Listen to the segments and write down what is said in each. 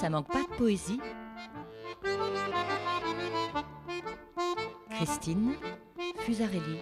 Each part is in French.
ça manque pas de poésie. Christine Fusarelli.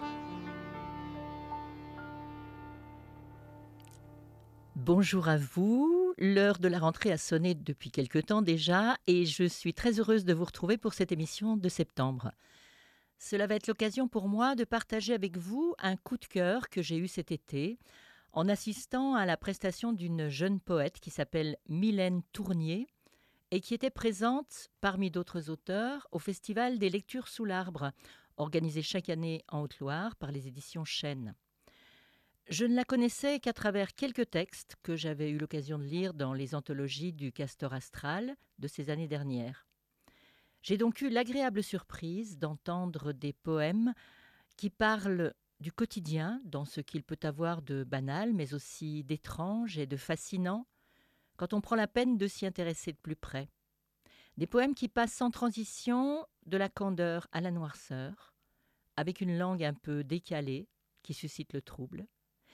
Bonjour à vous, l'heure de la rentrée a sonné depuis quelque temps déjà et je suis très heureuse de vous retrouver pour cette émission de septembre. Cela va être l'occasion pour moi de partager avec vous un coup de cœur que j'ai eu cet été en assistant à la prestation d'une jeune poète qui s'appelle Mylène Tournier et qui était présente, parmi d'autres auteurs, au Festival des lectures sous l'arbre, organisé chaque année en Haute-Loire par les éditions Chênes. Je ne la connaissais qu'à travers quelques textes que j'avais eu l'occasion de lire dans les anthologies du Castor Astral de ces années dernières. J'ai donc eu l'agréable surprise d'entendre des poèmes qui parlent du quotidien dans ce qu'il peut avoir de banal, mais aussi d'étrange et de fascinant, quand on prend la peine de s'y intéresser de plus près. Des poèmes qui passent sans transition de la candeur à la noirceur, avec une langue un peu décalée qui suscite le trouble.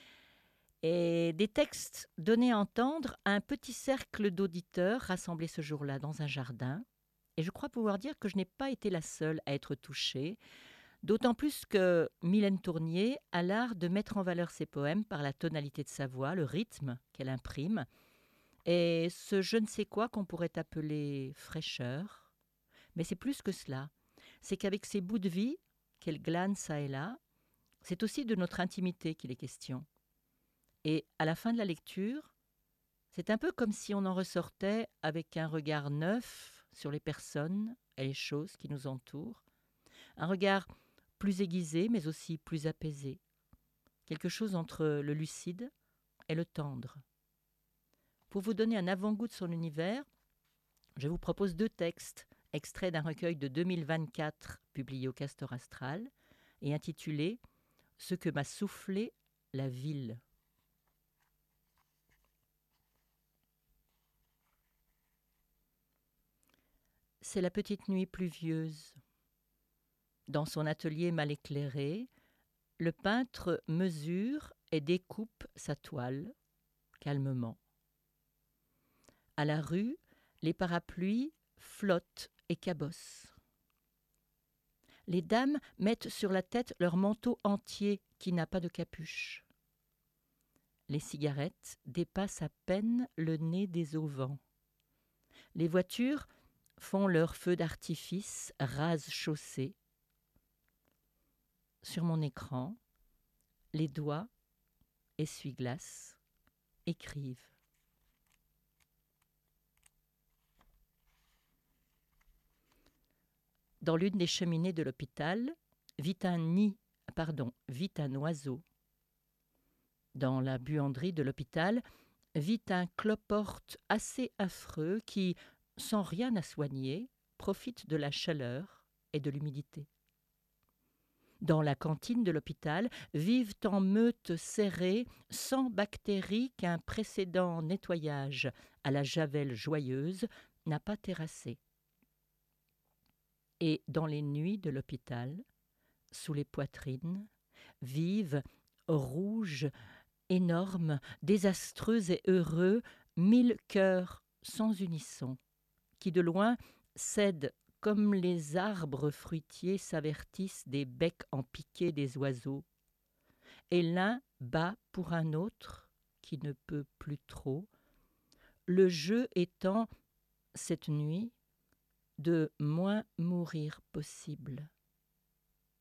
Et des textes donnés à entendre à un petit cercle d'auditeurs rassemblés ce jour-là dans un jardin. Et je crois pouvoir dire que je n'ai pas été la seule à être touchée, d'autant plus que Mylène Tournier a l'art de mettre en valeur ses poèmes par la tonalité de sa voix, le rythme qu'elle imprime, et ce je ne sais quoi qu'on pourrait appeler fraîcheur. Mais c'est plus que cela. C'est qu'avec ces bouts de vie qu'elle glane çà et là, c'est aussi de notre intimité qu'il est question. Et à la fin de la lecture, c'est un peu comme si on en ressortait avec un regard neuf sur les personnes et les choses qui nous entourent, un regard plus aiguisé mais aussi plus apaisé, quelque chose entre le lucide et le tendre. Pour vous donner un avant-goût de son univers, je vous propose 2 textes extraits d'un recueil de 2024 publié au Castor Astral et intitulé « Ce que m'a soufflé la ville ». C'est la petite nuit pluvieuse. Dans son atelier mal éclairé, le peintre mesure et découpe sa toile, calmement. À la rue, les parapluies flottent et cabossent. Les dames mettent sur la tête leur manteau entier qui n'a pas de capuche. Les cigarettes dépassent à peine le nez des auvents. Les voitures font leur feu d'artifice rase chaussée. Sur mon écran, les doigts, essuie-glace, écrivent. Dans l'une des cheminées de l'hôpital, vit un oiseau. Dans la buanderie de l'hôpital, vit un cloporte assez affreux qui, sans rien à soigner, profite de la chaleur et de l'humidité. Dans la cantine de l'hôpital, vivent en meute serrée 100 bactéries qu'un précédent nettoyage à la javel joyeuse n'a pas terrassées. Et dans les nuits de l'hôpital, sous les poitrines, vivent, rouges, énormes, désastreux et heureux, 1000 cœurs sans unisson, qui de loin cèdent comme les arbres fruitiers s'avertissent des becs en piqué des oiseaux. Et l'un bat pour un autre, qui ne peut plus trop, le jeu étant, cette nuit, de moins mourir possible.